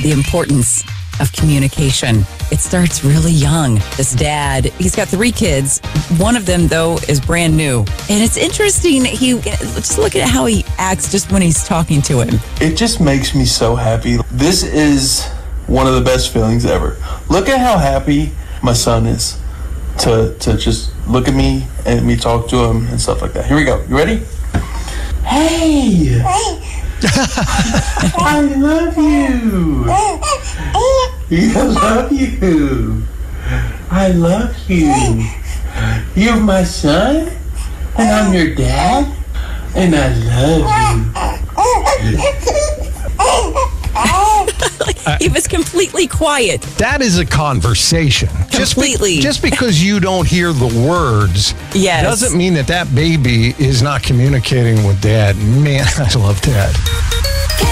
the importance of communication. It starts really young. This dad, he's got 3 kids. One of them, though, is brand new. And it's interesting. Just look at how he acts just when he's talking to him. It just makes me so happy. This is one of the best feelings ever. Look at how happy my son is to just look at me and me talk to him and stuff like that. Here we go. You ready? Hey! I love you. I love you. I love you. You're my son, and I'm your dad, and I love you. He was completely quiet. That is a conversation. Completely. Just because you don't hear the words Yes. doesn't mean that baby is not communicating with dad. Man, I love Dad.